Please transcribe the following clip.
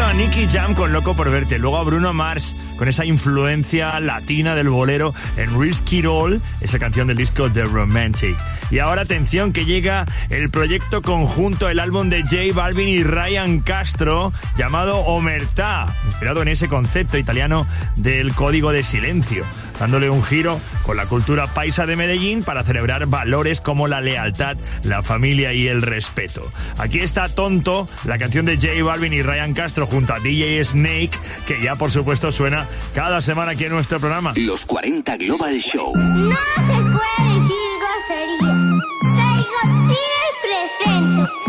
a Nicky Jam con Loco por Verte, luego a Bruno Mars con esa influencia latina del bolero en Risk It All, esa canción del disco The Romantic. Y ahora atención que llega el proyecto conjunto, el álbum de J Balvin y Ryan Castro llamado Omertà, inspirado en ese concepto italiano del código de silencio, dándole un giro con la cultura paisa de Medellín para celebrar valores como la lealtad, la familia y el respeto. Aquí está Tonto, la canción de J Balvin y Ryan Castro junto a DJ Snake, que ya por supuesto suena cada semana aquí en nuestro programa. Los 40 Global Show. No se puede decir grosería. Soy Godzilla el presente.